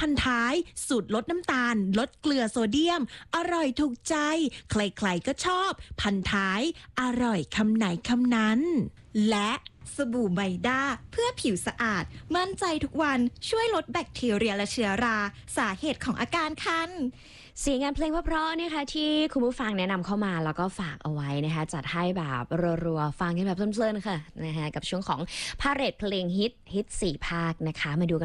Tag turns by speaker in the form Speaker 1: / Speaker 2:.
Speaker 1: พันท้ายสูตรลดน้ำตาลลดเกลือโซเดียมอร่อยถูกใจใครๆก็ชอบพันท้ายอร่อยคำไหนคำนั้นและ
Speaker 2: สบู่ไบด้าเพื่อผิวสะอาดมั่นใจทุกวันช่วยลดแบคทีเรียและเชื้อราสาเหตุของอาการคัน
Speaker 3: เสียงงานเพลงเพราะๆนะคะที่คุณผู้ฟังแนะนำเข้ามาแล้วก็ฝากเอาไว้นะคะจัดให้แบบรัวๆฟังกันแบบเพลินๆค่ะนะคะกับช่วงของพาเหรดเพลงฮิต4 ภาคนะคะมาดูกัน